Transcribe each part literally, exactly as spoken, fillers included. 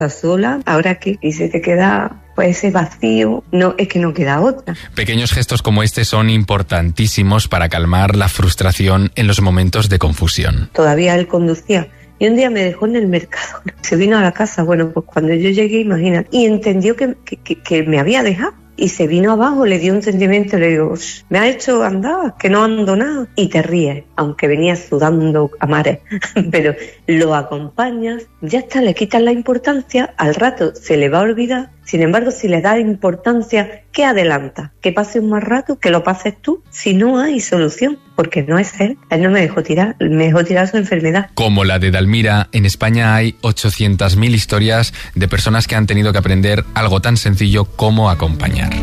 sola, ¿ahora qué? Y se te queda pues ese vacío, no, es que no queda otra. Pequeños gestos como este son importantísimos para calmar la frustración en los momentos de confusión. Todavía él conducía. Y un día me dejó en el mercado. Se vino a la casa. Bueno, pues cuando yo llegué, imagínate. Y entendió que, que, que, que me había dejado. Y se vino abajo, le dio un sentimiento, le digo, me ha hecho andar, que no ando nada. Y te ríes, aunque venía sudando a mares. Pero lo acompañas, ya está, le quitas la importancia, al rato se le va a olvidar. Sin embargo, si le das importancia, ¿qué adelanta? Que pase un más rato, que lo pases tú. Si no hay solución, porque no es él. Él no me dejó tirar, me dejó tirar su enfermedad. Como la de Dalmira, en España hay ochocientas mil historias de personas que han tenido que aprender algo tan sencillo como acompañar.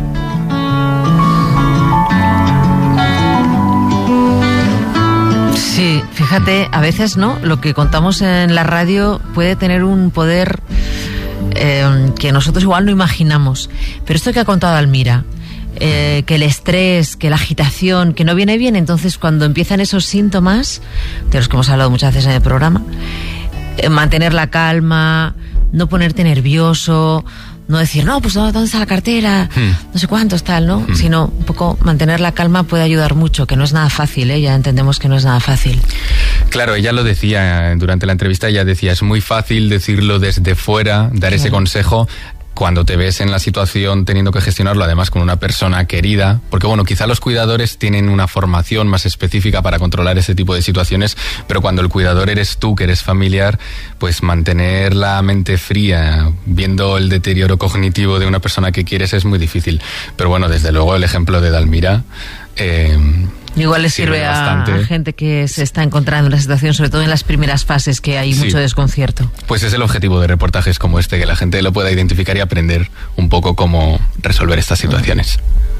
Sí, fíjate, a veces, ¿no? Lo que contamos en la radio puede tener un poder eh, que nosotros igual no imaginamos. Pero esto que ha contado Dalmira, eh, que el estrés, que la agitación, que no viene bien, entonces cuando empiezan esos síntomas, de los que hemos hablado muchas veces en el programa, eh, mantener la calma, no ponerte nervioso, no decir, no, pues ¿dónde está la cartera? Hmm. No sé cuántos, tal, ¿no? Hmm. Sino un poco mantener la calma puede ayudar mucho, que no es nada fácil, ¿eh? Ya entendemos que no es nada fácil. Claro, ella lo decía durante la entrevista, ella decía, es muy fácil decirlo desde fuera, dar ese claro. consejo, cuando te ves en la situación teniendo que gestionarlo además con una persona querida, porque bueno, quizá los cuidadores tienen una formación más específica para controlar ese tipo de situaciones, pero cuando el cuidador eres tú, que eres familiar, pues mantener la mente fría viendo el deterioro cognitivo de una persona que quieres es muy difícil. Pero bueno, desde luego el ejemplo de Dalmira eh, igual le sirve, sirve a, a gente que se está encontrando en una situación, sobre todo en las primeras fases, que hay sí. mucho desconcierto. Pues es el objetivo de reportajes como este, que la gente lo pueda identificar y aprender un poco cómo resolver estas situaciones.